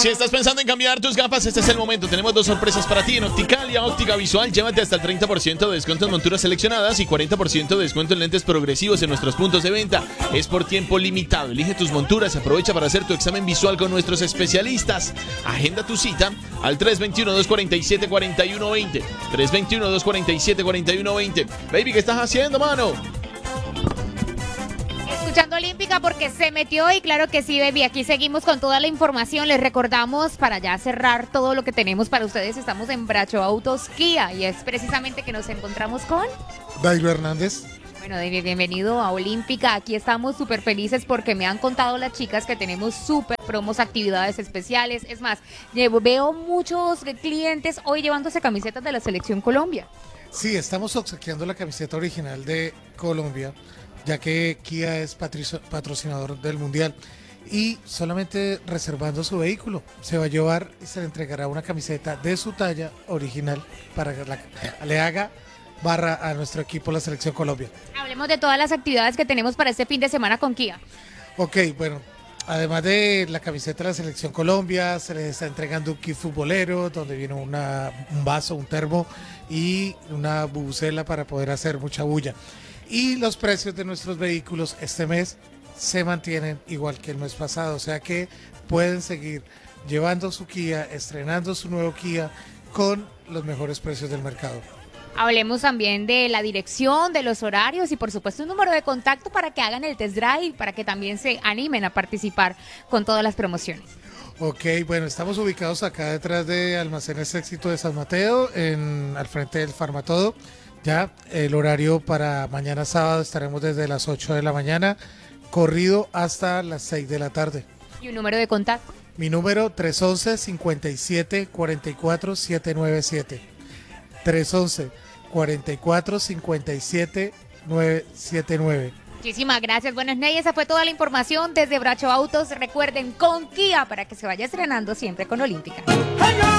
Si estás pensando en cambiar tus gafas, este es el momento. Tenemos dos sorpresas para ti. En Opticalia Óptica Visual, llévate hasta el 30% de descuento en monturas seleccionadas y 40% de descuento en lentes progresivos en nuestros puntos de venta. Es por tiempo limitado. Elige tus monturas y aprovecha para hacer tu examen visual con nuestros especialistas. Agenda tu cita al 321-247-4120. 321-247-4120. Baby, ¿qué estás haciendo, mano? Escuchando Olímpica porque se metió y claro que sí, baby. Aquí seguimos con toda la información. Les recordamos para ya cerrar todo lo que tenemos para ustedes. Estamos en Bracho Autos Kia y es precisamente que nos encontramos con Dairo Hernández. Bueno, David, bienvenido a Olímpica. Aquí estamos súper felices porque me han contado las chicas que tenemos súper promos, actividades especiales. Es más, veo muchos clientes hoy llevándose camisetas de la Selección Colombia. Sí, estamos obsequiando la camiseta original de Colombia, ya que Kia es patrocinador del Mundial. Y solamente reservando su vehículo, se va a llevar y se le entregará una camiseta de su talla original para que le haga barra a nuestro equipo, la Selección Colombia. Hablemos de todas las actividades que tenemos para este fin de semana con Kia. Ok, bueno, además de la camiseta de la Selección Colombia, se les está entregando un kit futbolero, donde viene un vaso, un termo y una bubucela para poder hacer mucha bulla. Y los precios de nuestros vehículos este mes se mantienen igual que el mes pasado, o sea que pueden seguir llevando su Kia, estrenando su nuevo Kia con los mejores precios del mercado. Hablemos también de la dirección, de los horarios y por supuesto un número de contacto para que hagan el test drive, para que también se animen a participar con todas las promociones. Ok, bueno, estamos ubicados acá detrás de Almacenes Éxito de San Mateo, al frente del Farmatodo. Ya el horario para mañana sábado estaremos desde las 8 de la mañana, corrido hasta las 6 de la tarde. ¿Y un número de contacto? Mi número 311-57-44-797. 311-44-57-979. Muchísimas gracias. Bueno, Ney, esa fue toda la información desde Bracho Autos. Recuerden, con Kia para que se vaya estrenando siempre con Olímpica.